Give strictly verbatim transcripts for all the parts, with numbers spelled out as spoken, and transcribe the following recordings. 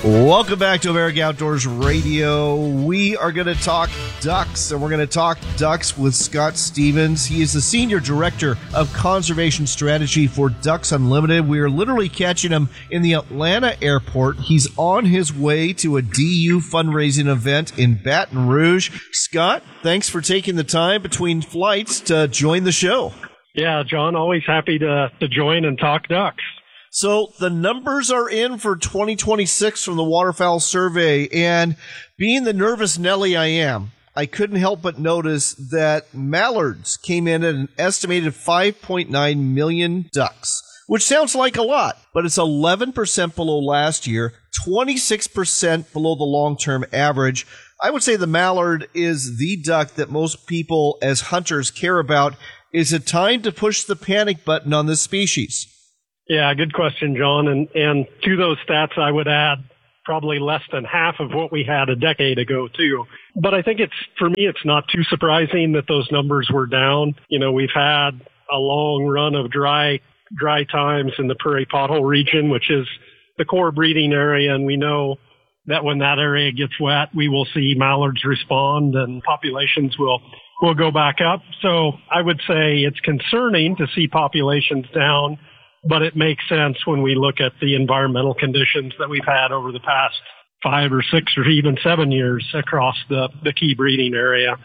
Welcome back to American Outdoors Radio. We are going to talk ducks, and we're going to talk ducks with Scott Stevens. He is the Senior Director of Conservation Strategy for Ducks Unlimited. We are literally catching him in the Atlanta airport. He's on his way to a D U fundraising event in Baton Rouge. Scott, thanks for taking the time between flights to join the show. Yeah, John, always happy to, to join and talk ducks. So the numbers are in for twenty twenty-six from the Waterfowl Survey, and being the nervous Nelly I am, I couldn't help but notice that mallards came in at an estimated five point nine million ducks, which sounds like a lot, but it's eleven percent below last year, twenty-six percent below the long-term average. I would say the mallard is the duck that most people as hunters care about. Is it time to push the panic button on this species? Yeah, good question, John. And, and to those stats, I would add probably less than half of what we had a decade ago, too. But I think it's, for me, it's not too surprising that those numbers were down. You know, we've had a long run of dry, dry times in the prairie pothole region, which is the core breeding area. And we know that when that area gets wet, we will see mallards respond and populations will, will go back up. So I would say it's concerning to see populations down, but it makes sense when we look at the environmental conditions that we've had over the past five or six or even seven years across the, the key breeding area.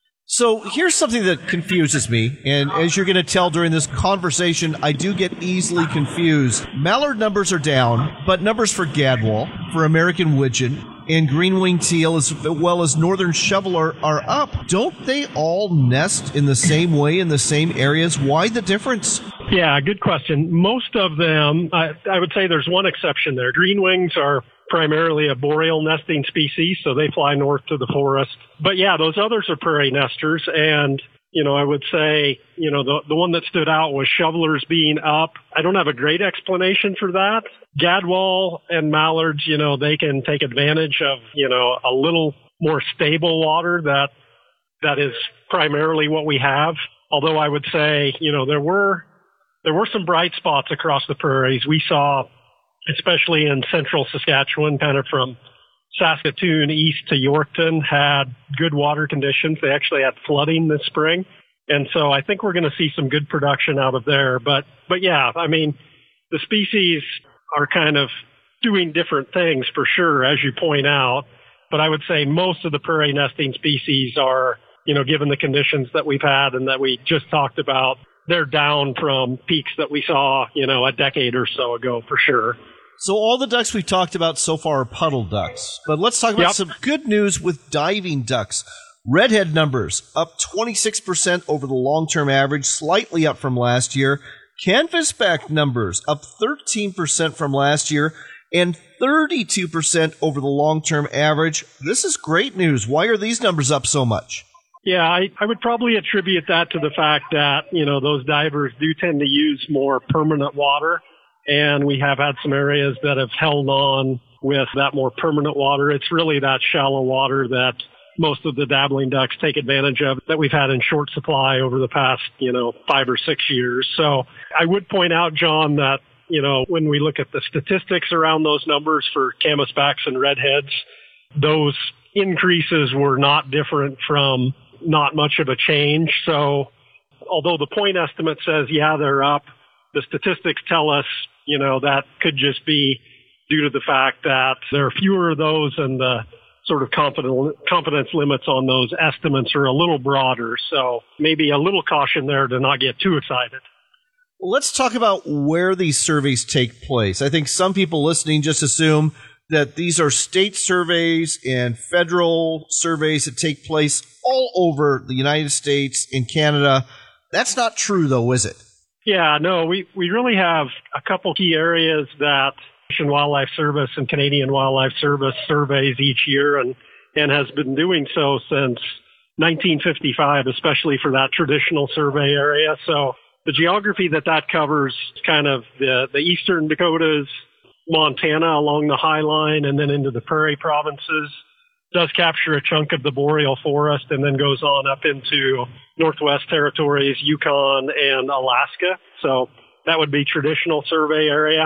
So here's something that confuses me, and as you're going to tell during this conversation, I do get easily confused. Mallard numbers are down, but numbers for gadwall, for American widgeon, and green-winged teal, as well as northern shoveler, are up. Don't they all nest in the same way in the same areas? Why the difference? Yeah, good question. Most of them, I, I would say there's one exception there. Green wings are primarily a boreal nesting species, so they fly north to the forest. But yeah, those others are prairie nesters. And, you know, I would say, you know, the, the one that stood out was shovelers being up. I don't have a great explanation for that. Gadwall and mallards, you know, they can take advantage of, you know, a little more stable water that that is primarily what we have. Although I would say, you know, there were there were some bright spots across the prairies. We saw, especially in central Saskatchewan, kind of from Saskatoon east to Yorkton, had good water conditions. They actually had flooding this spring. And so I think we're going to see some good production out of there. But, but yeah, I mean, the species are kind of doing different things for sure, as you point out. But I would say most of the prairie nesting species are, you know, given the conditions that we've had and that we just talked about, they're down from peaks that we saw, you know, a decade or so ago for sure. So all the ducks we've talked about so far are puddle ducks. But let's talk about yep. some good news with diving ducks. Redhead numbers up twenty-six percent over the long-term average, slightly up from last year. Canvasback numbers up thirteen percent from last year and thirty-two percent over the long-term average. This is great news. Why are these numbers up so much? Yeah, I, I would probably attribute that to the fact that, you know, those divers do tend to use more permanent water. And we have had some areas that have held on with that more permanent water. It's really that shallow water that most of the dabbling ducks take advantage of that we've had in short supply over the past, you know, five or six years. So I would point out, John, that, you know, when we look at the statistics around those numbers for canvasbacks and redheads, those increases were not different from not much of a change. So although the point estimate says, yeah, they're up, the statistics tell us, you know, that could just be due to the fact that there are fewer of those and the sort of confidence, confidence limits on those estimates are a little broader. So maybe a little caution there to not get too excited. Well, let's talk about where these surveys take place. I think some people listening just assume that these are state surveys and federal surveys that take place all over the United States and Canada. That's not true, though, is it? Yeah, no, we, we really have a couple key areas that Fish and Wildlife Service and Canadian Wildlife Service surveys each year and, and has been doing so since nineteen fifty-five, especially for that traditional survey area. So the geography that that covers is kind of the, the eastern Dakotas, Montana along the High Line, and then into the prairie provinces. Does capture a chunk of the boreal forest and then goes on up into Northwest Territories, Yukon, and Alaska. So that would be traditional survey area.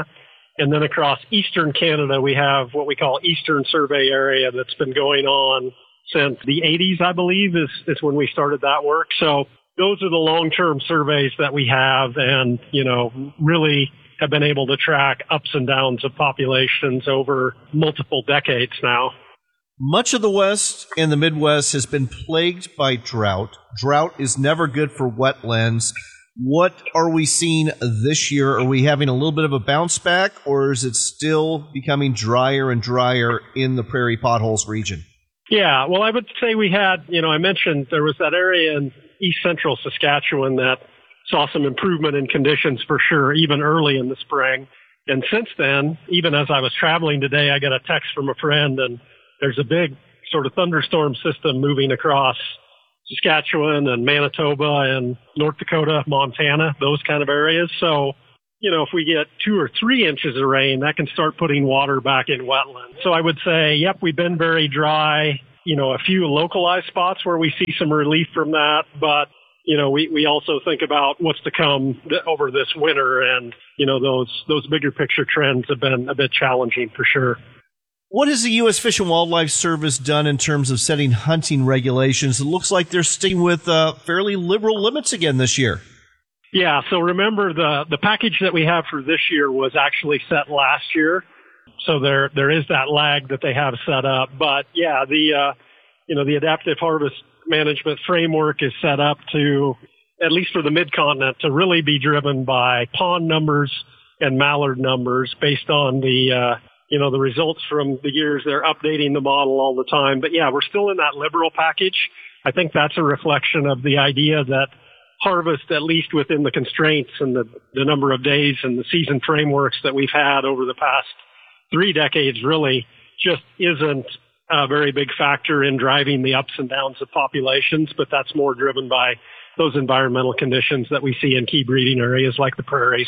And then across eastern Canada, we have what we call Eastern Survey Area that's been going on since the eighties, I believe, is, is when we started that work. So those are the long-term surveys that we have and, you know, really have been able to track ups and downs of populations over multiple decades now. Much of the West and the Midwest has been plagued by drought. Drought is never good for wetlands. What are we seeing this year? Are we having a little bit of a bounce back, or is it still becoming drier and drier in the Prairie Potholes region? Yeah, well, I would say we had, you know, I mentioned there was that area in east central Saskatchewan that saw some improvement in conditions for sure, even early in the spring. And since then, even as I was traveling today, I got a text from a friend, and there's a big sort of thunderstorm system moving across Saskatchewan and Manitoba and North Dakota, Montana, those kind of areas. So, you know, if we get two or three inches of rain, that can start putting water back in wetlands. So I would say, yep, we've been very dry. You know, a few localized spots where we see some relief from that. But, you know, we, we also think about what's to come th- over this winter. And, you know, those, those bigger picture trends have been a bit challenging for sure. What has the U S Fish and Wildlife Service done in terms of setting hunting regulations? It looks like they're sticking with uh, fairly liberal limits again this year. Yeah, so remember the, the package that we have for this year was actually set last year. So there there is that lag that they have set up. But yeah, the uh, you know the adaptive harvest management framework is set up to, at least for the mid-continent, to really be driven by pond numbers and mallard numbers based on the uh, you know the results from the years. They're updating the model all the time. But yeah, we're still in that liberal package. I think that's a reflection of the idea that harvest, at least within the constraints and the, the number of days and the season frameworks that we've had over the past three decades, really just isn't a very big factor in driving the ups and downs of populations, but that's more driven by those environmental conditions that we see in key breeding areas like the prairies.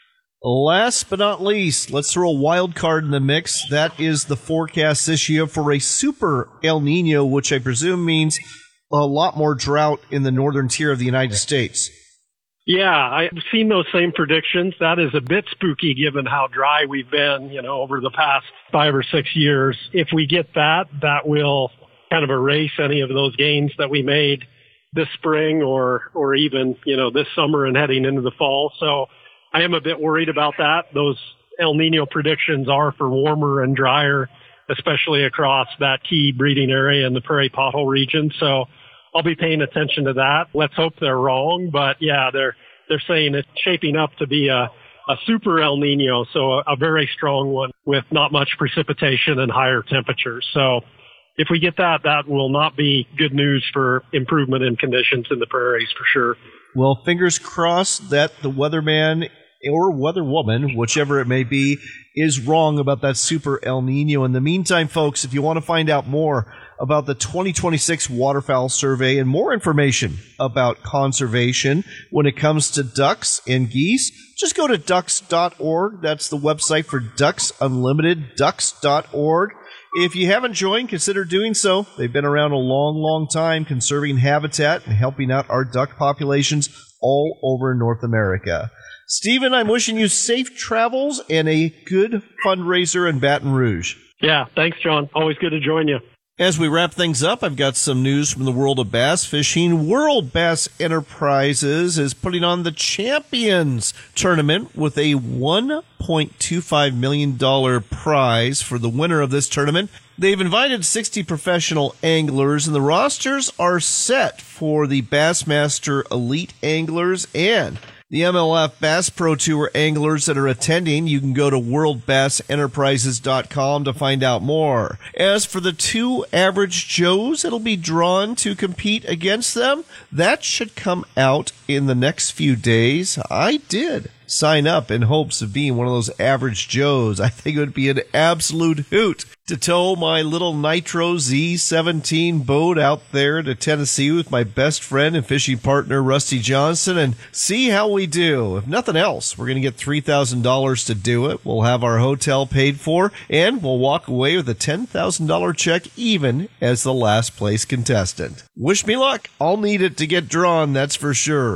Last but not least, let's throw a wild card in the mix. That is the forecast this year for a super El Nino, which I presume means a lot more drought in the northern tier of the United States. Yeah, I've seen those same predictions. That is a bit spooky given how dry we've been, you know, over the past five or six years. If we get that, that will kind of erase any of those gains that we made this spring or, or even, you know, this summer and heading into the fall. So I am a bit worried about that. Those El Nino predictions are for warmer and drier, especially across that key breeding area in the Prairie Pothole region. So I'll be paying attention to that. Let's hope they're wrong. But yeah, they're, they're saying it's shaping up to be a, a super El Nino. So a, a very strong one with not much precipitation and higher temperatures. So if we get that, that will not be good news for improvement in conditions in the prairies for sure. Well, fingers crossed that the weatherman or weatherwoman, whichever it may be, is wrong about that super El Nino. In the meantime, folks, if you want to find out more about the twenty twenty-six Waterfowl Survey and more information about conservation when it comes to ducks and geese, just go to ducks dot org. That's the website for Ducks Unlimited, ducks dot org. If you haven't joined, consider doing so. They've been around a long, long time conserving habitat and helping out our duck populations all over North America. Stephen, I'm wishing you safe travels and a good fundraiser in Baton Rouge. Yeah, thanks, John. Always good to join you. As we wrap things up, I've got some news from the world of bass fishing. World Bass Enterprises is putting on the Champions Tournament with a one point two five million dollars prize for the winner of this tournament. They've invited sixty professional anglers, and the rosters are set for the Bassmaster Elite Anglers and the M L F Bass Pro Tour anglers that are attending. You can go to world bass enterprises dot com to find out more. As for the two average Joes that'll be drawn to compete against them, that should come out in the next few days. I did sign up in hopes of being one of those average Joes. I think it would be an absolute hoot to tow my little Nitro Z seventeen boat out there to Tennessee with my best friend and fishing partner, Rusty Johnson, and see how we do. If nothing else, we're going to get three thousand dollars to do it. We'll have our hotel paid for, and we'll walk away with a ten thousand dollars check even as the last place contestant. Wish me luck. I'll need it to get drawn, that's for sure.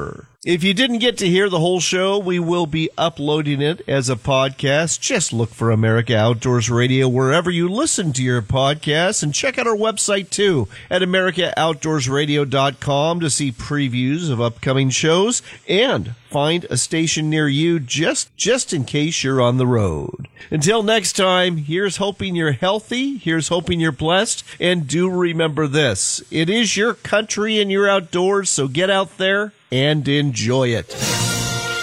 If you didn't get to hear the whole show, we will be uploading it as a podcast. Just look for America Outdoors Radio wherever you listen to your podcasts, and check out our website too at america outdoors radio dot com to see previews of upcoming shows and find a station near you just just in case you're on the road. Until next time, here's hoping you're healthy, here's hoping you're blessed, and do remember this: it is your country and your outdoors, so get out there and enjoy it.